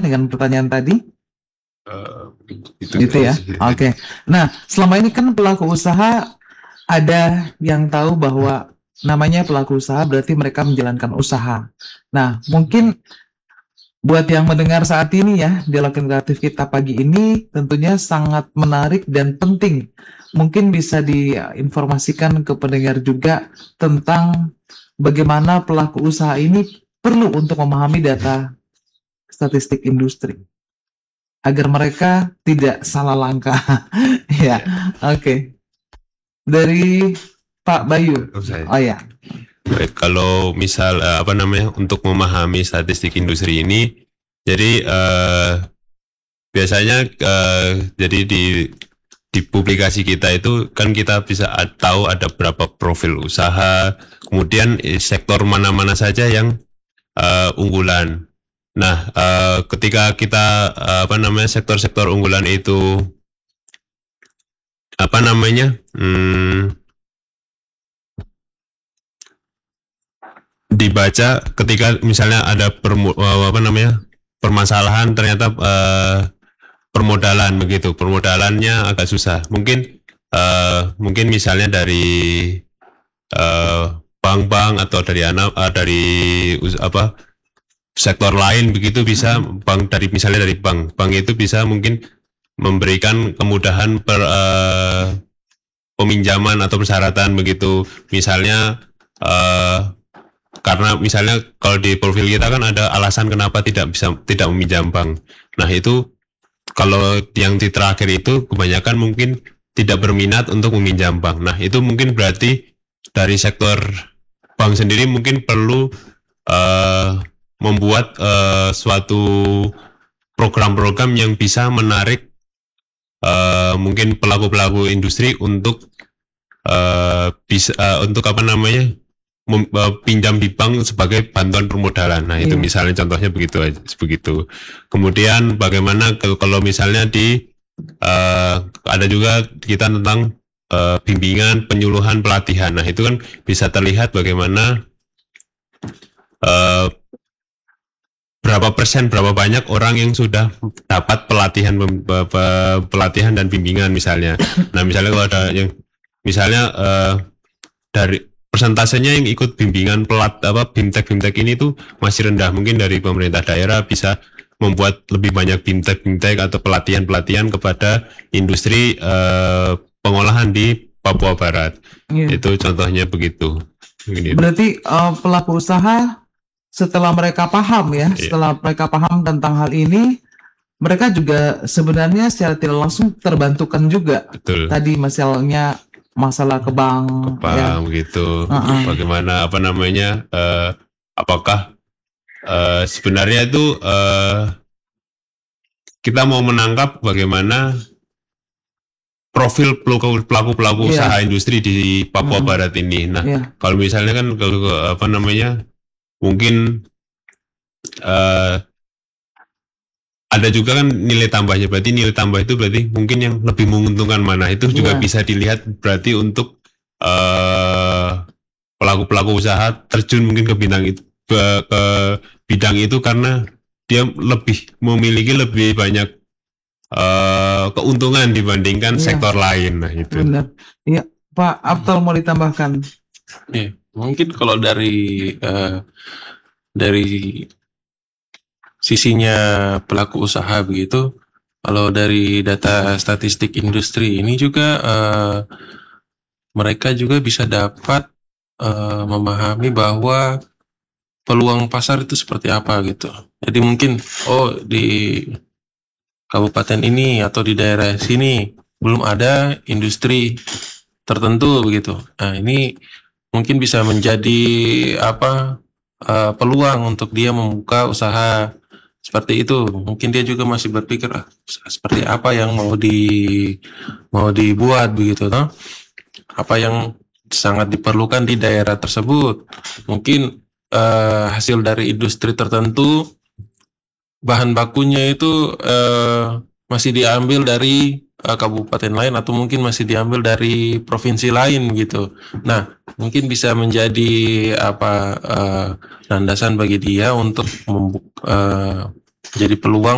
dengan pertanyaan tadi? Itu Gitu ya. Oke. Nah, selama ini kan pelaku usaha ada yang tahu bahwa namanya pelaku usaha berarti mereka menjalankan usaha. Nah, mungkin buat yang mendengar saat ini ya, dialog kreatif kita pagi ini tentunya sangat menarik dan penting. Mungkin bisa diinformasikan ke pendengar juga tentang bagaimana pelaku usaha ini perlu untuk memahami data statistik industri agar mereka tidak salah langkah. Ya, oke. Dari Pak Bayu. Saya. Oh ya. Baik, kalau misal untuk memahami statistik industri ini, jadi biasanya jadi di publikasi kita itu kan kita bisa tahu ada berapa profil usaha, kemudian sektor mana-mana saja yang unggulan. Nah, ketika kita sektor-sektor unggulan itu dibaca ketika misalnya ada permasalahan ternyata permodalan begitu, permodalannya agak susah. Mungkin misalnya dari bank-bank atau dari sektor lain begitu bisa misalnya dari bank itu bisa mungkin memberikan kemudahan peminjaman atau persyaratan begitu, misalnya karena misalnya kalau di profil kita kan ada alasan kenapa tidak meminjam bank. Nah itu kalau yang di terakhir itu kebanyakan mungkin tidak berminat untuk meminjam bank. Nah itu mungkin berarti dari sektor bank sendiri mungkin perlu membuat suatu program-program yang bisa menarik mungkin pelaku-pelaku industri untuk pinjam di bank sebagai bantuan permodalan. Nah itu misalnya contohnya begitu. Kemudian bagaimana kalau misalnya ada juga kita tentang bimbingan, penyuluhan, pelatihan. Nah itu kan bisa terlihat bagaimana berapa banyak orang yang sudah dapat pelatihan dan bimbingan misalnya. Nah misalnya kalau ada yang misalnya dari persentasenya yang ikut bimbingan BIMTEK ini tuh masih rendah. Mungkin dari pemerintah daerah bisa membuat lebih banyak BIMTEK atau pelatihan kepada industri pengolahan di Papua Barat. Itu contohnya begitu. Berarti pelaku usaha setelah mereka paham setelah mereka paham tentang hal ini, mereka juga sebenarnya secara tidak langsung terbantukan juga. Betul. Tadi misalnya masalah ke bank gitu. Bagaimana apakah sebenarnya itu kita mau menangkap bagaimana profil pelaku usaha industri di Papua Barat ini. Nah, kalau misalnya kan mungkin ada juga kan nilai tambahnya. Berarti nilai tambah itu berarti mungkin yang lebih menguntungkan mana. Itu juga bisa dilihat berarti untuk pelaku usaha terjun mungkin ke bidang itu karena dia memiliki lebih banyak keuntungan dibandingkan sektor lain. Nah itu. Benar. Iya, Pak Abtal mau ditambahkan? Mungkin kalau dari sisinya pelaku usaha begitu, kalau dari data statistik industri ini juga mereka juga bisa dapat memahami bahwa peluang pasar itu seperti apa gitu. Jadi mungkin di kabupaten ini atau di daerah sini belum ada industri tertentu begitu. Nah ini mungkin bisa menjadi peluang untuk dia membuka usaha seperti itu. Mungkin dia juga masih berpikir seperti apa yang mau dibuat begitu, toh? Apa yang sangat diperlukan di daerah tersebut. Mungkin hasil dari industri tertentu bahan bakunya itu masih diambil dari kabupaten lain atau mungkin masih diambil dari provinsi lain gitu. Nah, mungkin bisa menjadi landasan bagi dia untuk jadi peluang